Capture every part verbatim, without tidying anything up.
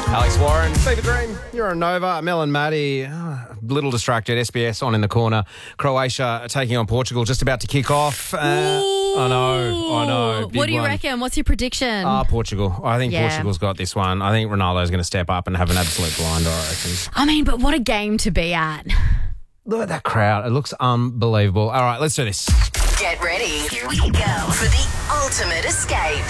Alex Warren, Fever Dream, you're on Nova. Mel and Maddie, uh, a little distracted. S B S on in the corner. Croatia taking on Portugal, just about to kick off. Uh, I know, I know. What do you one. reckon? What's your prediction? Ah, Portugal. I think Yeah. Portugal's got this one. I think Ronaldo's going to step up and have an absolute blinder, I reckon. I mean, but what a game to be at. Look at that crowd. It looks unbelievable. All right, let's do this. Get ready. Here we go for the ultimate escape.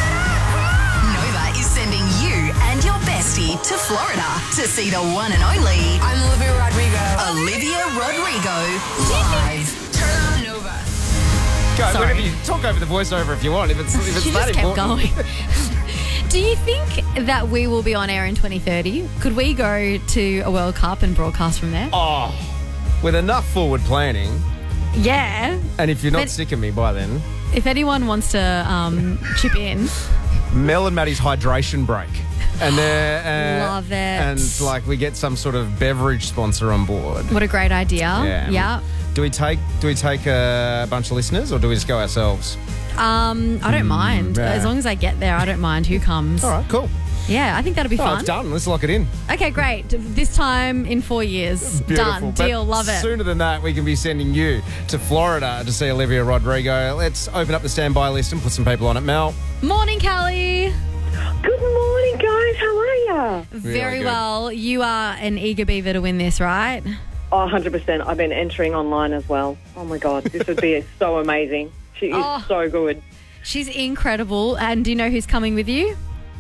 Nova is sending you and your bestie to Florida to see the one and only I'm Olivia Rodrigo. Olivia Rodrigo live. Turn on Nova. Go, Sorry. whatever you talk over the voiceover if you want. If it's, if it's She that just kept important. going. Do you think that we will be on air in twenty thirty? Could we go to a World Cup and broadcast from there? Oh, with enough forward planning, Yeah. and if you're not But- sick of me by then, If anyone wants to um, chip in, Mel and Maddie's hydration break. And they're, uh, Love it. And like we get some sort of beverage sponsor on board. what a great idea. Yeah. Yeah. Do we take do we take a bunch of listeners or do we just go ourselves? Um, I don't mind. yeah. As long as I get there, I don't mind who comes. All right, cool. Yeah, I think that'll be Oh, fun. it's done. Let's lock it in. Okay, great. This time in four years. Beautiful. Done. But Deal. Love it. Sooner than that, we can be sending you to Florida to see Olivia Rodrigo. Let's open up the standby list and put some people on it. Mel. Morning, Callie. Good morning, guys. How are you? Very good. well. You are an eager beaver to win this, right? Oh, one hundred percent. I've been entering online as well. Oh, my God. This would be so amazing. She is Oh. so good. She's incredible. And do you know who's coming with you?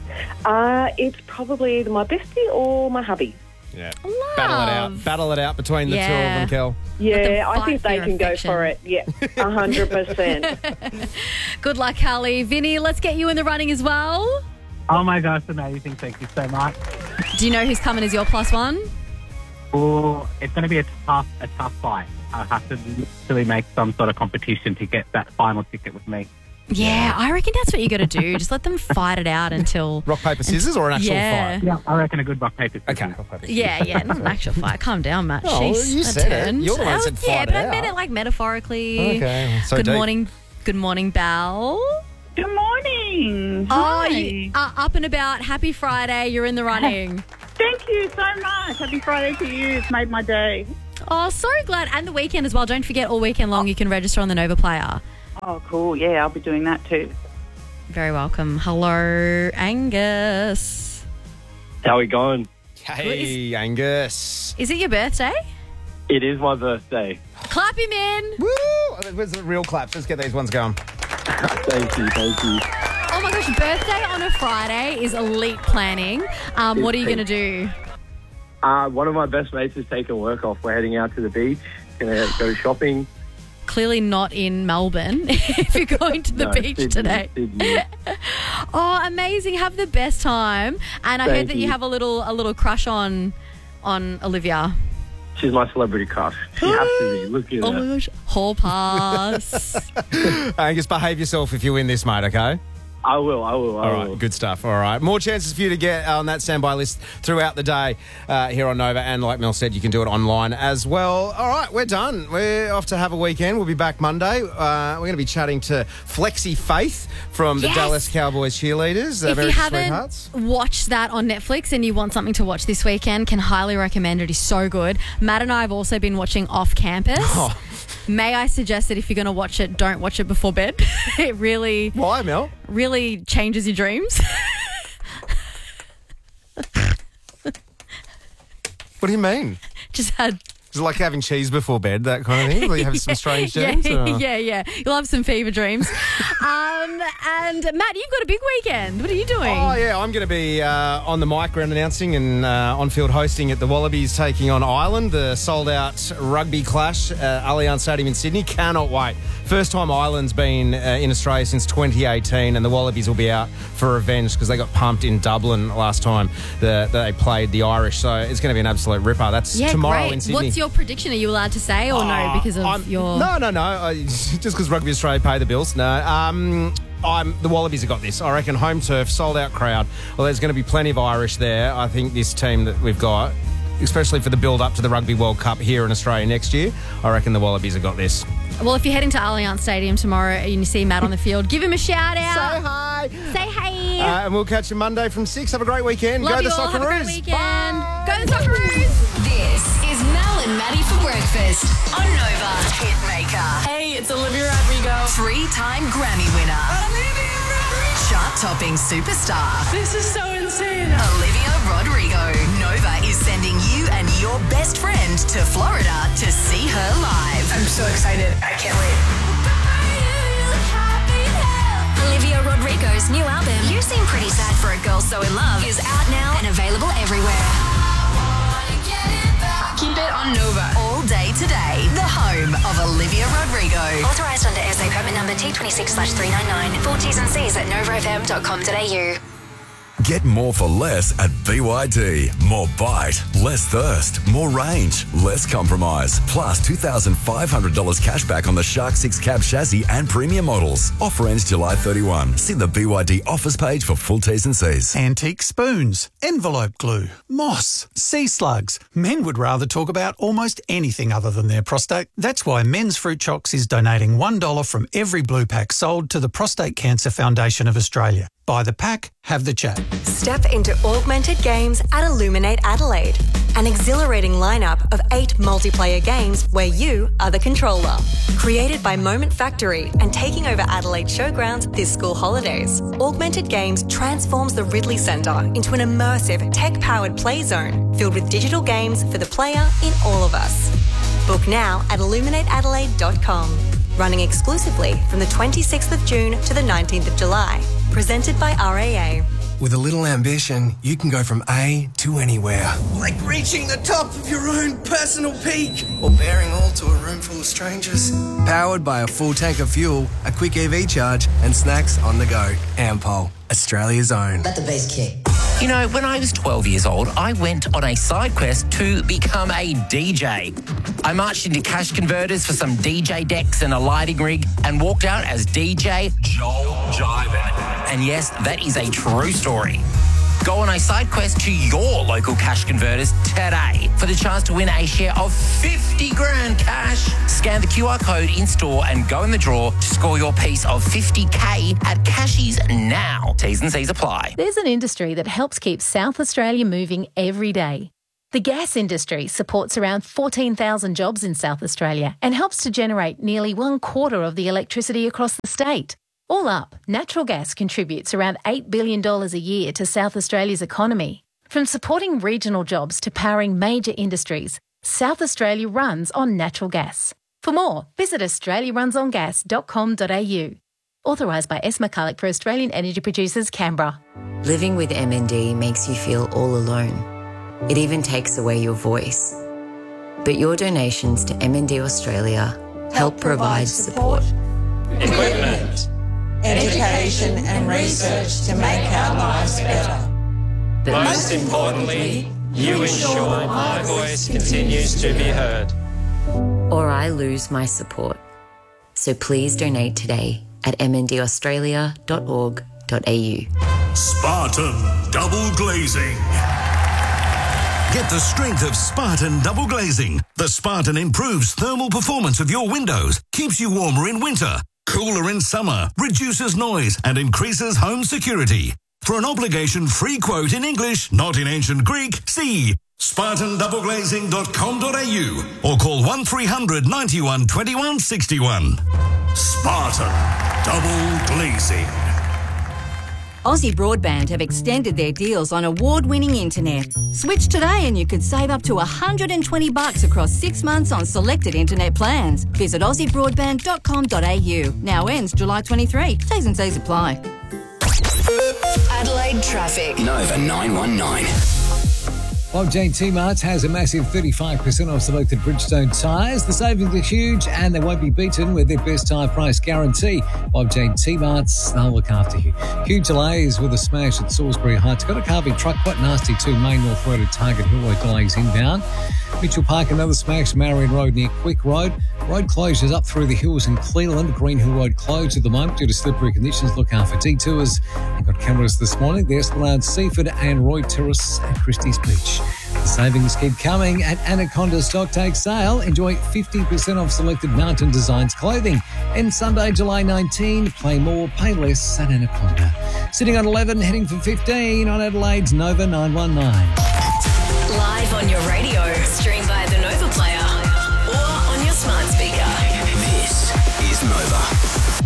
Uh, it's probably either my bestie or my hubby. Yeah. Love. Battle it out. Battle it out between the two of Yeah. them, Kel. Yeah, I fight think for they your can affection. go for it. Yeah, one hundred percent. Good luck, Callie. Vinny, let's get you in the running as well. Oh my gosh, amazing. Thank you so much. Do you know who's coming as your plus one? Oh, it's going to be a tough, a tough fight. I have to literally make some sort of competition to get that final ticket with me. Yeah, I reckon that's what you got to do. Just let them fight it out until... Rock, paper, scissors or an actual Yeah. fight? Yeah, I reckon a good rock paper. scissors. Okay. Rock, paper, scissors. Yeah, yeah, not an actual fight. Calm down, Matt. Oh, Jeez, you I said it. turned. You're the one who Oh, said Yeah, fight but it I meant out. it like metaphorically. Okay. So Good deep. morning. Good morning, Belle. Good morning. Oh, Hi. you are up and about. Happy Friday. You're in the running. Thank you so much. Happy Friday to you. It's made my day. Oh, so glad. And the weekend as well. Don't forget, all weekend long you can register on the Nova Player. Oh, cool. Yeah, I'll be doing that too. Very welcome. Hello, Angus. How we going? Hey, Angus. Is it your birthday? It is my birthday. Clap him in. Woo! Where's the real claps? Let's get these ones going. Thank you, thank you. Oh my gosh, birthday on a Friday is elite planning. Um, what are you going to do? Uh, one of my best mates is taking work off. We're heading out to the beach. Gonna go shopping. Clearly not in Melbourne if you're going to the No, beach Sydney, today. Sydney. Oh, amazing. Have the best time. And I heard Thank that you. you. have a little a little crush on on Olivia. She's my celebrity crush. She has to be. Look at Oh her. my gosh. Hall pass. Angus, behave yourself if you win this, mate, okay? I will, I will, I All will. right, good stuff. All right. More chances for you to get on that standby list throughout the day uh, here on Nova. And like Mel said, you can do it online as well. All right, we're done. We're off to have a weekend. We'll be back Monday. Uh, we're going to be chatting to Flexi Faith from the Yes. Dallas Cowboys cheerleaders. They're If very you haven't sweethearts. watched that on Netflix and you want something to watch this weekend, can highly recommend it. It's so good. Matt and I have also been watching Off Campus. Oh. May I suggest that if you're going to watch it, don't watch it before bed. It really, Why, Mel? really changes your dreams. What do you mean? Just had Is it like having cheese before bed, that kind of thing? Where you have some strange yeah, dreams? or- yeah, yeah. You'll have some fever dreams. um, and Matt, you've got a big weekend. What are you doing? Oh, yeah, I'm going to be uh, on the mic ground announcing and uh, on-field hosting at the Wallabies taking on Ireland, the sold-out rugby clash at Allianz Stadium in Sydney. Cannot wait. First time Ireland's been uh, in Australia since twenty eighteen, and the Wallabies will be out for revenge because they got pumped in Dublin last time that they played the Irish. So it's going to be an absolute ripper. That's yeah, tomorrow great. in Sydney. What's your prediction? Are you allowed to say or no because of I'm- your... No, no, no. I, just because Rugby Australia pay the bills. No. Um, I'm, the Wallabies have got this. I reckon home turf, sold out crowd. Well, there's going to be plenty of Irish there. I think this team that we've got, especially for the build up to the Rugby World Cup here in Australia next year, I reckon the Wallabies have got this. Well, if you're heading to Allianz Stadium tomorrow and you see Matt on the field, give him a shout out. hi. Say hey. Uh, and we'll catch you Monday from six. Have a great weekend. Love Go you the all. Have a great Socceroos. weekend. Go the Socceroos. This is Mel and Maddie for breakfast on Nova Hitmaker. Hey, it's Olivia Rodrigo. Three-time Grammy winner. Olivia Rodrigo. Chart-topping superstar. This is so insane. Olivia Rodrigo. Nova is sending you and your best friend to Florida to see her live. I'm so excited. I can't wait. Olivia Rodrigo's new album, You Seem Pretty Sad for a Girl So In Love, is out now and available everywhere. Keep it on Nova. All day today, the home of Olivia Rodrigo. Authorised under S A permit number T twenty-six slash three ninety-nine. Full T's and C's at nova f m dot com dot a u. Get more for less at B Y D. More bite, less thirst, more range, less compromise. Plus two thousand five hundred dollars cash back on the Shark six cab chassis and premium models. Offer ends July thirty-first. See the B Y D offers page for full T's and C's. Antique spoons, envelope glue, moss, sea slugs. Men would rather talk about almost anything other than their prostate. That's why Men's Fruit Chocks is donating one dollar from every blue pack sold to the Prostate Cancer Foundation of Australia. Buy the pack, have the chat. Step into Augmented Games at Illuminate Adelaide, an exhilarating lineup of eight multiplayer games where you are the controller. Created by Moment Factory and taking over Adelaide showgrounds this school holidays, Augmented Games transforms the Ridley Centre into an immersive, tech-powered play zone filled with digital games for the player in all of us. Book now at illuminate adelaide dot com. Running exclusively from the twenty-sixth of June to the nineteenth of July. Presented by R A A. With a little ambition, you can go from A to anywhere. Like reaching the top of your own personal peak. Or bearing all to a room full of strangers. Powered by a full tank of fuel, a quick E V charge, and snacks on the go. Ampol, Australia's own. Let the bass kick. You know, when I was twelve years old, I went on a side quest to become a D J. I marched into cash converters for some D J decks and a lighting rig and walked out as D J Joel Jivin. And yes, that is a true story. Go on a side quest to your local cash converters today for the chance to win a share of fifty grand cash. Scan the Q R code in store and go in the draw to score your piece of fifty K at Cashies now. T's and C's apply. There's an industry that helps keep South Australia moving every day. The gas industry supports around fourteen thousand jobs in South Australia and helps to generate nearly one quarter of the electricity across the state. All up, natural gas contributes around eight billion dollars a year to South Australia's economy. From supporting regional jobs to powering major industries, South Australia runs on natural gas. For more, visit australia runs on gas dot com dot a u. Authorised by S. McCulloch for Australian Energy Producers, Canberra. Living with M N D makes you feel all alone. It even takes away your voice. But your donations to M N D Australia help provide support, equipment, education and research to make our lives better. But most importantly, you ensure my voice continues to be heard. Or I lose my support. So please donate today at m n d australia dot org dot a u. Spartan Double Glazing. Get the strength of Spartan Double Glazing. The Spartan improves thermal performance of your windows, keeps you warmer in winter, cooler in summer, reduces noise and increases home security. For an obligation-free quote in English, not in ancient Greek, see spartan double glazing dot com dot a u or call one three hundred ninety-one twenty-one sixty-one. Spartan Double Glazing. Aussie Broadband have extended their deals on award-winning internet. Switch today and you could save up to one hundred twenty bucks across six months on selected internet plans. Visit aussie broadband dot com dot a u. Now ends July twenty-third. T's and C's apply. Adelaide traffic. Nova nine one nine. Bob Jane T-Marts has a massive thirty-five percent off selected Bridgestone tyres. The savings are huge and they won't be beaten with their best tyre price guarantee. Bob Jane T-Marts, they'll look after you. Huge delays with a smash at Salisbury Heights. Got a Carby truck, quite nasty too. Main North Road at Target Hill Road delays inbound. Mitchell Park, another smash. Marion Road near Quick Road. Road closures up through the hills in Cleveland. Green Hill Road closed at the moment due to slippery conditions. Look out for detours. They've got cameras this morning. The Esplanade, Seaford and Roy Terrace at Christie's Beach. Savings keep coming at Anaconda Stocktake Sale. Enjoy fifty percent off selected Mountain Designs clothing. And Sunday, July nineteenth, play more, pay less at Anaconda. Sitting on eleven, heading for fifteen on Adelaide's Nova nine one nine. Live on your radio, stream via the Nova player or on your smart speaker. This is Nova.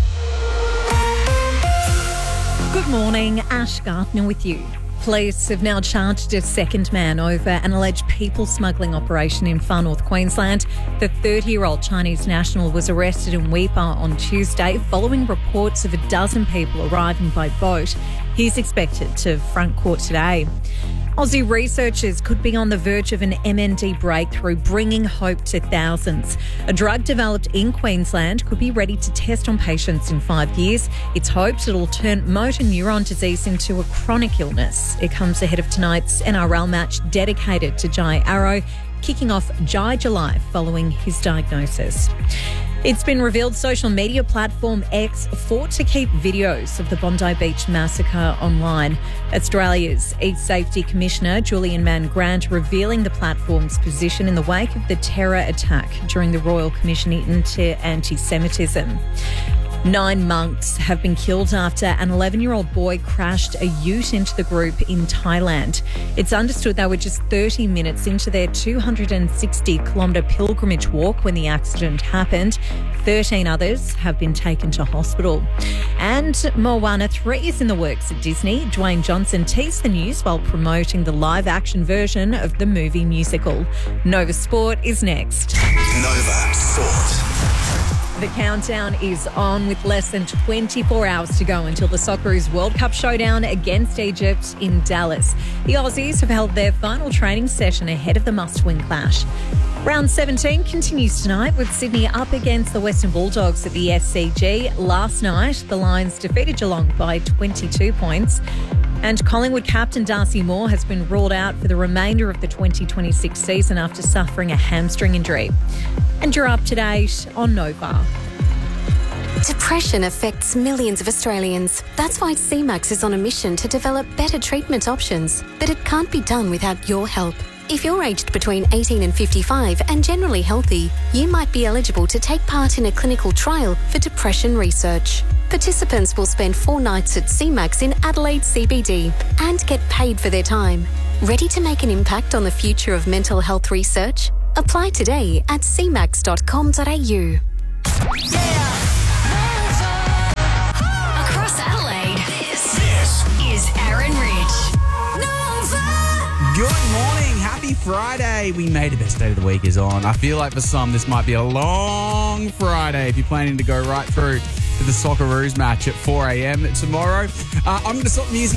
Good morning, Ash Gardner with you. Police have now charged a second man over an alleged people smuggling operation in far north Queensland. The thirty-year-old Chinese national was arrested in Weipa on Tuesday following reports of a dozen people arriving by boat. He's expected to front court today. Aussie researchers could be on the verge of an M N D breakthrough, bringing hope to thousands. A drug developed in Queensland could be ready to test on patients in five years. It's hoped it'll turn motor neuron disease into a chronic illness. It comes ahead of tonight's N R L match dedicated to Jai Arrow, kicking off Jai July following his diagnosis. It's been revealed social media platform X fought to keep videos of the Bondi Beach massacre online. Australia's East Safety Commissioner Julian Mann-Grant revealing the platform's position in the wake of the terror attack during the Royal Commission into Anti-Semitism. Nine monks have been killed after an eleven-year-old boy crashed a ute into the group in Thailand. It's understood they were just thirty minutes into their two hundred sixty kilometre pilgrimage walk when the accident happened. thirteen others have been taken to hospital. And Moana three is in the works at Disney. Dwayne Johnson teased the news while promoting the live-action version of the movie musical. Nova Sport is next. Nova Sport. The countdown is on with less than twenty-four hours to go until the Socceroos World Cup showdown against Egypt in Dallas. The Aussies have held their final training session ahead of the must-win clash. Round seventeen continues tonight with Sydney up against the Western Bulldogs at the S C G. Last night, the Lions defeated Geelong by twenty-two points. And Collingwood captain Darcy Moore has been ruled out for the remainder of the twenty twenty-six season after suffering a hamstring injury. And you're up to date on Nova. Depression affects millions of Australians. That's why C MAX is on a mission to develop better treatment options. But it can't be done without your help. If you're aged between eighteen and fifty-five and generally healthy, you might be eligible to take part in a clinical trial for depression research. Participants will spend four nights at C MAX in Adelaide C B D and get paid for their time. Ready to make an impact on the future of mental health research? Apply today at c max dot com dot a u. Across Adelaide, this, this is Aaron Rich. Nova. Good morning. Happy Friday. We made it. Best day of the week is on. I feel like for some, this might be a long Friday if you're planning to go right through to the Socceroos match at four a.m. tomorrow. Uh, I'm going to stop music